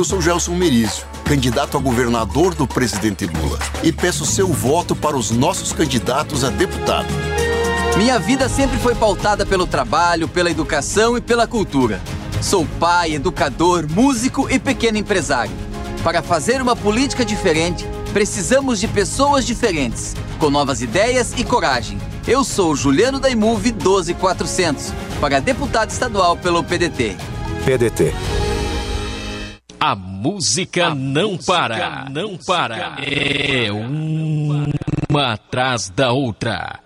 Eu sou Gelson Merizio, candidato a governador do presidente Lula, e peço seu voto para os nossos candidatos a deputado. Minha vida sempre foi pautada pelo trabalho, pela educação e pela cultura. Sou pai, educador, músico e pequeno empresário. Para fazer uma política diferente, precisamos de pessoas diferentes, com novas ideias e coragem. Eu sou Juliano da Imove 12400, para deputado estadual pelo PDT. PDT. A música não para. É uma atrás da outra.